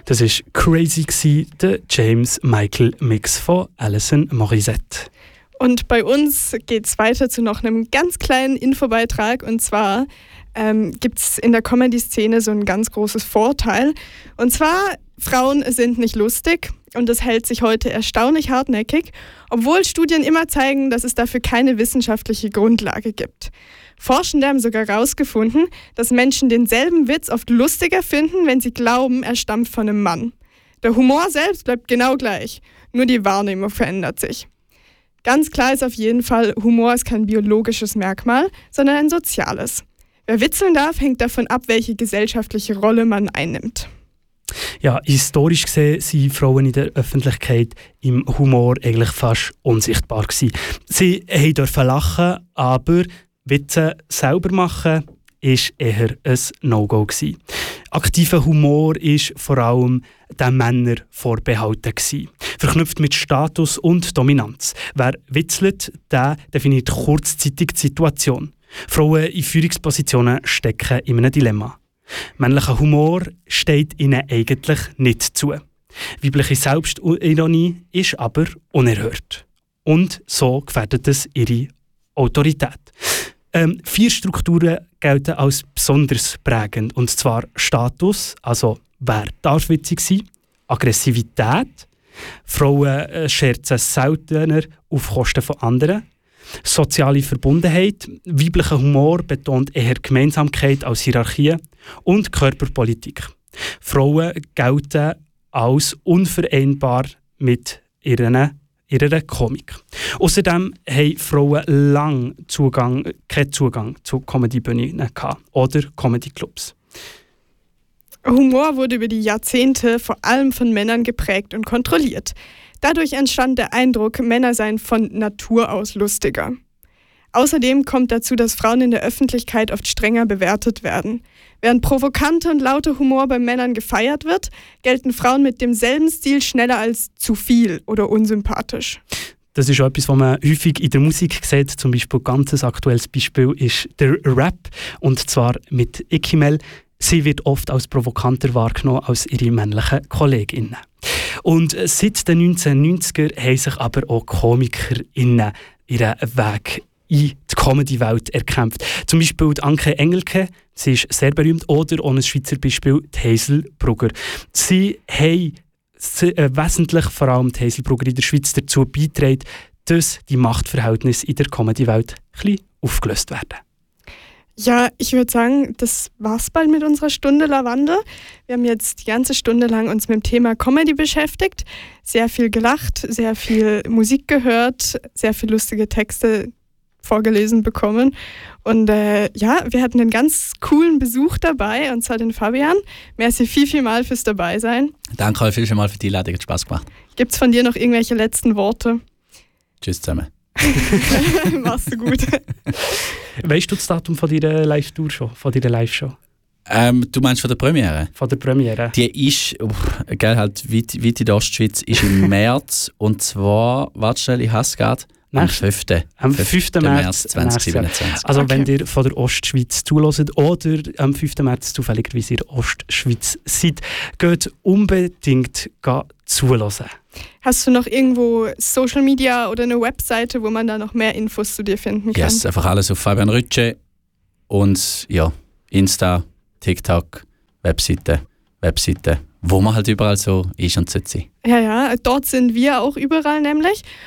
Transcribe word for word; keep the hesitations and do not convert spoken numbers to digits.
Das war «Crazy», der James Michael Mix von Alison Morissette. Und bei uns geht es weiter zu noch einem ganz kleinen Infobeitrag. Und zwar ähm, gibt es in der Comedy-Szene so ein ganz großes Vorteil. Und zwar, Frauen sind nicht lustig. Und das hält sich heute erstaunlich hartnäckig, obwohl Studien immer zeigen, dass es dafür keine wissenschaftliche Grundlage gibt. Forschende haben sogar herausgefunden, dass Menschen denselben Witz oft lustiger finden, wenn sie glauben, er stammt von einem Mann. Der Humor selbst bleibt genau gleich, nur die Wahrnehmung verändert sich. Ganz klar ist auf jeden Fall, Humor ist kein biologisches Merkmal, sondern ein soziales. Wer witzeln darf, hängt davon ab, welche gesellschaftliche Rolle man einnimmt. Ja, historisch gesehen sind Frauen in der Öffentlichkeit im Humor eigentlich fast unsichtbar gewesen. Sie durften lachen, aber Witze selber machen ist eher ein No-Go gewesen. Aktiver Humor ist vor allem den Männern vorbehalten gewesen. Verknüpft mit Status und Dominanz. Wer witzelt, der definiert kurzzeitig die Situation. Frauen in Führungspositionen stecken in einem Dilemma. Männlicher Humor steht ihnen eigentlich nicht zu. Weibliche Selbstironie ist aber unerhört. Und so gefährdet es ihre Autorität. Ähm, vier Strukturen gelten als besonders prägend. Und zwar Status, also wer darf witzig sein, Aggressivität, Frauen äh, scherzen seltener auf Kosten von anderen, soziale Verbundenheit, weiblicher Humor betont eher Gemeinsamkeit als Hierarchie und Körperpolitik. Frauen gelten als unvereinbar mit ihren, ihrer Komik. Außerdem haben Frauen lange Zugang, keinen Zugang zu Comedybühnen oder Comedyclubs. Humor wurde über die Jahrzehnte vor allem von Männern geprägt und kontrolliert. Dadurch entstand der Eindruck, Männer seien von Natur aus lustiger. Außerdem kommt dazu, dass Frauen in der Öffentlichkeit oft strenger bewertet werden. Während provokanter und lauter Humor bei Männern gefeiert wird, gelten Frauen mit demselben Stil schneller als zu viel oder unsympathisch. Das ist auch etwas, was man häufig in der Musik sieht. Zum Beispiel ein ganz aktuelles Beispiel ist der Rap, und zwar mit Ikimel. Sie wird oft als provokanter wahrgenommen als ihre männlichen KollegInnen. Und seit den neunzehnhundertneunziger haben sich aber auch KomikerInnen ihren Weg in die Comedy-Welt erkämpft. Zum Beispiel die Anke Engelke, sie ist sehr berühmt, oder ohne Schweizer Beispiel die Hazel Brugger. Sie haben äh, wesentlich, vor allem die Hazel Brugger in der Schweiz, dazu beigetragen, dass die Machtverhältnisse in der Comedy-Welt ein bisschen aufgelöst werden. Ja, ich würde sagen, das war's bald mit unserer Stunde Lavande. Wir haben jetzt die ganze Stunde lang uns mit dem Thema Comedy beschäftigt, sehr viel gelacht, sehr viel Musik gehört, sehr viel lustige Texte vorgelesen bekommen. Und äh, ja, wir hatten einen ganz coolen Besuch dabei, und zwar den Fabian. Merci viel, viel mal fürs Dabeisein. Danke euch viel, viel mal für die Einladung, hat Spass gemacht. Gibt's von dir noch irgendwelche letzten Worte? Tschüss zusammen. Machst du gut. Weißt du das Datum von deiner Live-Tour schon, von deiner Live-Show? Ähm, du meinst von der Premiere? Von der Premiere. Die ist, oh, gell, halt weit, weit in der Ostschweiz, ist im März, und zwar, warte schnell, ich hasse gerade, am fünften Am fünften März zwanzig siebenundzwanzig. Also okay. Wenn ihr von der Ostschweiz zuhört oder am fünften März zufälligerweise in der Ostschweiz seid, geht unbedingt zuhören. Hast du noch irgendwo Social Media oder eine Webseite, wo man da noch mehr Infos zu dir finden kann? Yes, einfach alles auf Fabian Rütsche und ja, Insta, TikTok, Webseite, Webseite, wo man halt überall so ist und sollte sein. Ja, ja, dort sind wir auch überall nämlich.